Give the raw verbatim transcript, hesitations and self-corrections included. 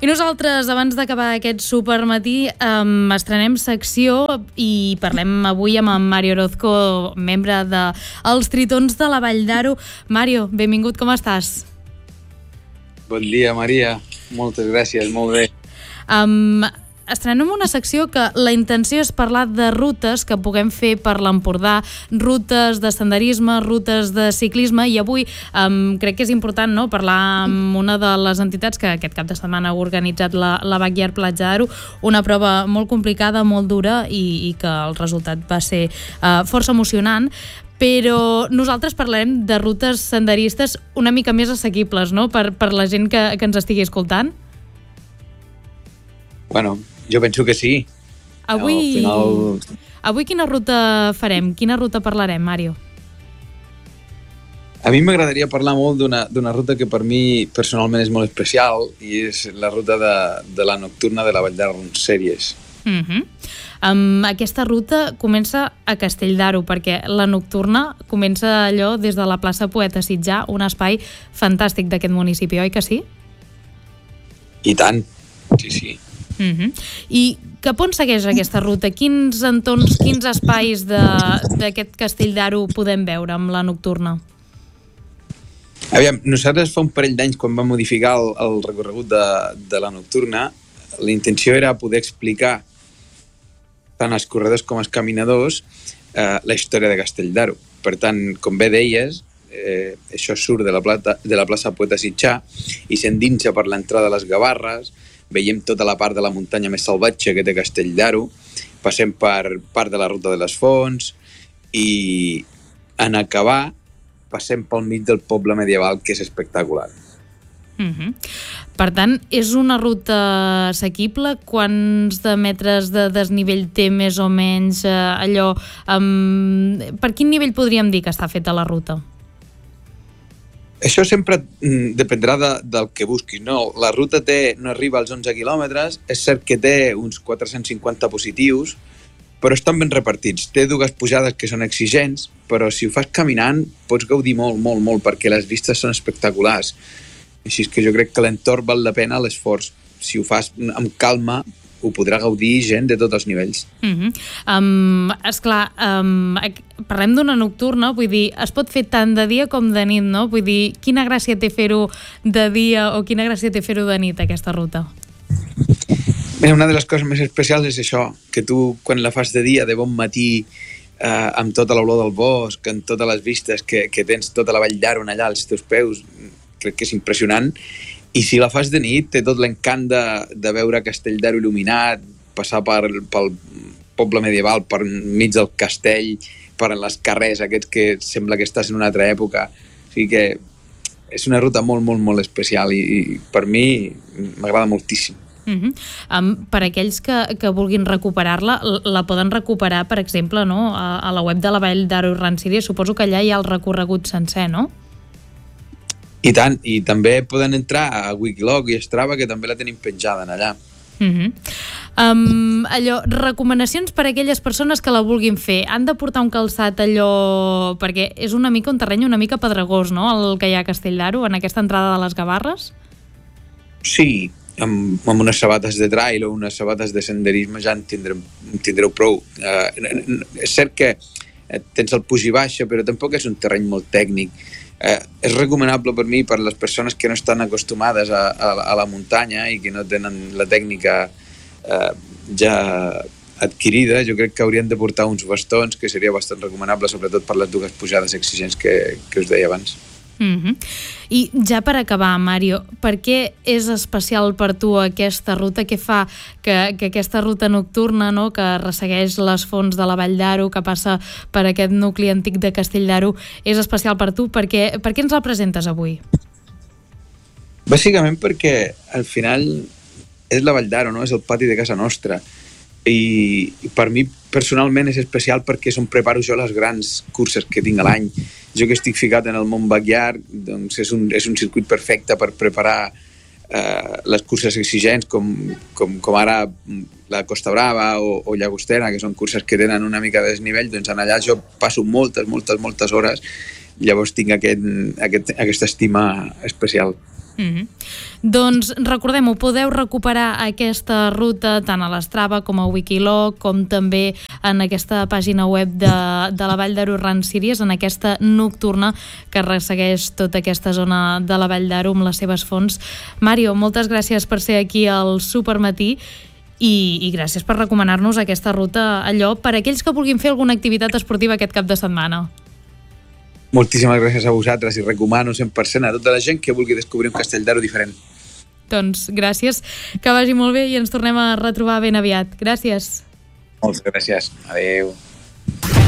I nosaltres, abans d'acabar aquest supermatí, um, estrenem secció i parlem avui amb en Mario Orozco, membre dels Tritons de la Vall d'Aro. Mario, benvingut, com estàs? Bon dia, Maria. Moltes gràcies, molt bé. Um, Estrenem una secció que la intenció és parlar de rutes que puguem fer per l'Empordà, rutes de senderisme, rutes de ciclisme, i avui um, crec que és important, no?, parlar amb una de les entitats que aquest cap de setmana ha organitzat la, la Backyard Platja d'Aro, una prova molt complicada, molt dura i, i que el resultat va ser uh, força emocionant. Però nosaltres parlarem de rutes senderistes una mica més assequibles, no?, per, per la gent que, que ens estigui escoltant. Bueno, jo penso que sí. Avui, final... avui quina ruta farem? Quina ruta parlarem, Mario? A mi m'agradaria parlar molt d'una d'una ruta que per mi personalment és molt especial i és la ruta de, de la nocturna de la Vall d'Aro Sèries. Uh-huh. Um, aquesta ruta comença a Castell d'Aro, perquè la nocturna comença allò des de la plaça Poeta Sitjar, un espai fantàstic d'aquest municipi, oi que sí? I tant, sí, sí. Uh-huh. I cap on segueix aquesta ruta? Quins entorns, quins espais d'aquest Castell d'Aro podem veure amb la nocturna? Aviam, nosaltres fa un parell d'anys, quan vam modificar el, el recorregut de, de la nocturna, la intenció era poder explicar tant als corredors com als caminadors eh, la història de Castell d'Aro. Per tant, com bé deies, eh, això surt de la, plata, de la plaça Poeta Sitjar i s'endinsa per l'entrada de les Gavarres, veiem tota la part de la muntanya més salvatge que té Castell d'Aro, passem per part de la ruta de les Fonts i en acabar passem pel mig del poble medieval, que és espectacular. Uh-huh. Per tant, és una ruta assequible? Quants de metres de desnivell té més o menys eh, allò? Um, per quin nivell podríem dir que està feta la ruta? Això sempre dependrà de, del que busquis, no? La ruta té, no arriba als onze quilòmetres, és cert que té uns quatre-cents cinquanta positius, però estan ben repartits. Té dues pujades que són exigents, però si ho fas caminant pots gaudir molt, molt, molt, perquè les vistes són espectaculars. Així que jo crec que l'entorn val la pena l'esforç. Si ho fas amb calma, ho podrà gaudir gent de tots els nivells. Uh-huh. um, esclar, um, parlem d'una nocturna, vull dir, es pot fer tant de dia com de nit, no? Vull dir, quina gràcia té fer-ho de dia o quina gràcia té fer-ho de nit, aquesta ruta? Bé, una de les coses més especials és això, que tu, quan la fas de dia, de bon matí, eh, amb tota l'olor del bosc, amb totes les vistes, que, que tens tota la Vall d'Aro allà als teus peus, crec que és impressionant. I si la fas de nit, té tot l'encant de, de veure Castell d'Aro il·luminat, passar per, pel poble medieval, per mig del castell, per les carrers aquests que sembla que estàs en una altra època. O sigui que és una ruta molt, molt, molt especial i, i per mi m'agrada moltíssim. Uh-huh. Um, per aquells que, que vulguin recuperar-la, la poden recuperar, per exemple, no? a, a la web de la Vall d'Aro Sèries. Suposo que allà hi ha el recorregut sencer, no? I tant, i també poden entrar a Wikiloc i Strava, que també la tenim penjada en allà. Uh-huh. um, allò, recomanacions per a aquelles persones que la vulguin fer. Han de portar un calçat allò... perquè és una mica un terreny una mica pedregós, no?, el que hi ha a Castell d'Aro, en aquesta entrada de les Gavarres? Sí, amb, amb unes sabates de trail o unes sabates de senderisme ja en tindrem, en tindreu prou. Uh, és cert que tens el puig i baixa, però tampoc és un terreny molt tècnic. Eh, és recomanable per mi, per les persones que no estan acostumades a, a, a la muntanya i que no tenen la tècnica eh, ja adquirida. Jo crec que haurien de portar uns bastons, que seria bastant recomanable, sobretot per les dues pujades exigents que, que us deia abans. Uh-huh. I ja per acabar, Mario, per què és especial per tu aquesta ruta? Què fa que, que aquesta ruta nocturna, no?, que ressegueix les fonts de la Vall d'Aro, que passa per aquest nucli antic de Castell d'Aro, és especial per tu? Per què, per què ens la presentes avui? Bàsicament perquè al final és la Vall d'Aro, no? És el pati de casa nostra. I, i per mi personalment és especial perquè és on preparo jo les grans curses que tinc a l'any. Jo que estic ficat en el món backyard, doncs és un, és un circuit perfecte per preparar eh, les curses exigents com, com, com ara la Costa Brava o, o Llagostera, que són curses que tenen una mica de desnivell. Doncs en allà jo passo moltes, moltes, moltes hores, llavors tinc aquest, aquest, aquesta estima especial. Mm-hmm. Doncs recordem-ho, podeu recuperar aquesta ruta tant a l'Strava com a Wikiloc, com també en aquesta pàgina web de, de la Vall d'Aro Run Series, en aquesta nocturna que ressegueix tota aquesta zona de la Vall d'Aro amb les seves fonts. Mario, moltes gràcies per ser aquí al Supermatí i, i gràcies per recomanar-nos aquesta ruta, allò per aquells que vulguin fer alguna activitat esportiva aquest cap de setmana. Moltíssimes gràcies a vosaltres i recomano cent per cent a tota la gent que vulgui descobrir un Castell d'Aro diferent. Doncs gràcies, que vagi molt bé i ens tornem a retrobar ben aviat. Gràcies. Moltes gràcies. Adéu.